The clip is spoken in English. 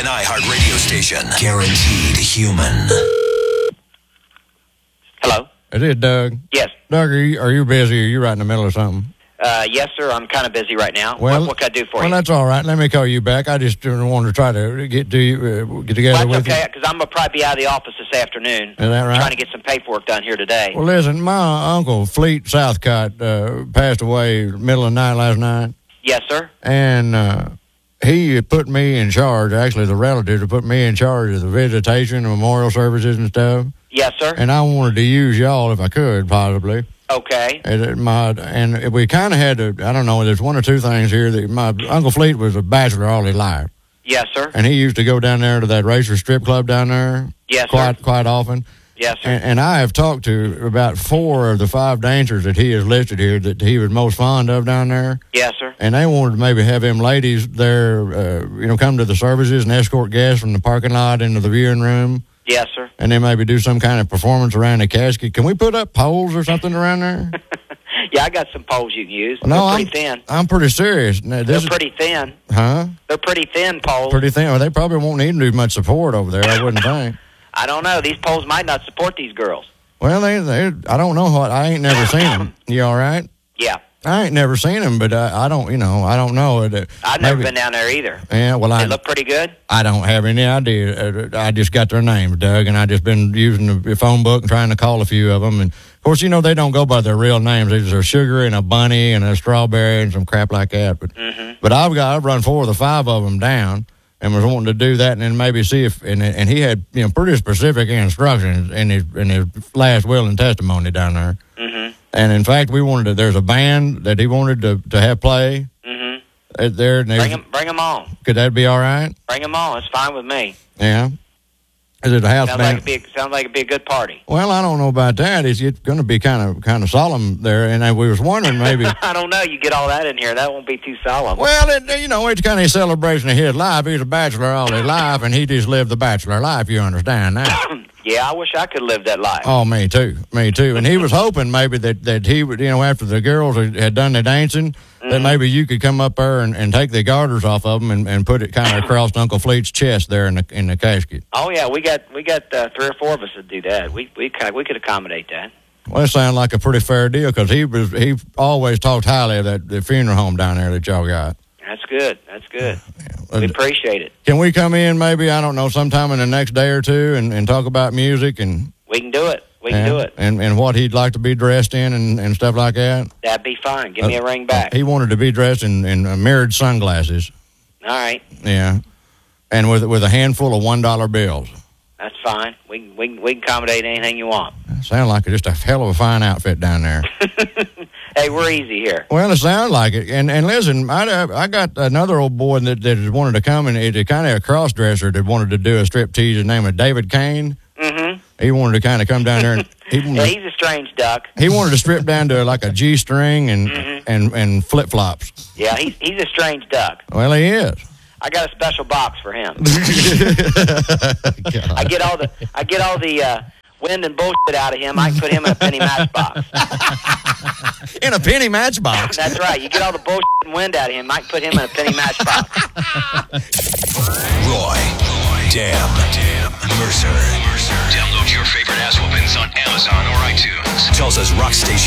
An iHeart radio station. Guaranteed human. Hello? It is Doug. Yes. Doug, are you busy? Are you right in the middle of something? Yes, sir. I'm kind of busy right now. Well, what can I do for you? Well, that's all right. Let me call you back. I just wanted to try to get together with you. That's okay, because I'm going to probably be out of the office this afternoon. Is that right? Trying to get some paperwork done here today. Well, listen, my uncle, Fleet Southcott, passed away middle of the night last night. Yes, sir. And he put me in charge, actually the relatives have put me in charge of the visitation and memorial services and stuff. Yes, sir. And I wanted to use y'all if I could, possibly. Okay. And we kind of had to, I don't know, there's one or two things here. That my Uncle Fleet was a bachelor all his life. Yes, sir. And he used to go down there to that racer strip club down there. Yes, sir. Quite often. Yes, sir. And I have talked to about 4 of the 5 dancers that he has listed here that he was most fond of down there. Yes, sir. And they wanted to maybe have them ladies there, come to the services and escort guests from the parking lot into the viewing room. Yes, sir. And then maybe do some kind of performance around the casket. Can we put up poles or something around there? Yeah, I got some poles you can use. No, They're pretty thin. I'm pretty serious. Now, They're pretty thin. Huh? They're pretty thin poles. Pretty thin. Well, they probably won't need to do much support over there, I wouldn't think. I don't know. These poles might not support these girls. Well, they I don't know what. I ain't never seen them. You all right? Yeah. I ain't never seen them, but I don't know. I've never been down there either. Yeah, well, They look pretty good? I don't have any idea. I just got their names, Doug, and I just been using the phone book and trying to call a few of them. And, of course, they don't go by their real names. There's a sugar and a bunny and a strawberry and some crap like that. But I've run 4 of the 5 of them down and was wanting to do that and then maybe see if, and he had, pretty specific instructions in his last will and testimony down there. Mm-hmm. And, in fact, there's a band that he wanted to have play. Mm-hmm. There. Bring them on. Could that be all right? Bring them on. It's fine with me. Yeah. Is it a house band? Sounds like it'd be a good party. Well, I don't know about that. It's going to be kind of solemn there, and we was wondering maybe. I don't know. You get all that in here, that won't be too solemn. Well, it's kind of a celebration of his life. He's a bachelor all his life, and he just lived the bachelor life. You understand that? Yeah, I wish I could live that life. Oh, me too. And he was hoping maybe that he would, after the girls had done their dancing, that maybe you could come up there and take the garters off of them and put it kind of across Uncle Fleet's chest there in the casket. Oh yeah, we got 3 or 4 of us that do that. We could accommodate that. Well, it sounded like a pretty fair deal because he always talked highly of the funeral home down there that y'all got. That's good. We appreciate it. Can we come in maybe, I don't know, sometime in the next day or two and talk about music? And we can do it. We can do it. And what he'd like to be dressed in and stuff like that? That'd be fine. Give me a ring back. He wanted to be dressed in mirrored sunglasses. All right. Yeah. And with a handful of $1 bills. That's fine. We can accommodate anything you want. Sounds like just a hell of a fine outfit down there. Hey, we're easy here. Well, it sounds like it. And listen, I got another old boy that wanted to come, and he's kind of a cross-dresser that wanted to do a striptease. His name is David Kane. Mm-hmm. He wanted to kind of come down there. And he's a strange duck. He wanted to strip down to like a G-string and flip-flops. Yeah, he's a strange duck. Well, he is. I got a special box for him. I get all the wind and bullshit out of him. I can put him in a penny matchbox. In a penny matchbox? That's right. You get all the bullshit and wind out of him. I can put him in a penny matchbox. Roy, Dam, Mercer. Download your favorite ass whoopings on Amazon or iTunes. Tulsa's Rock Station.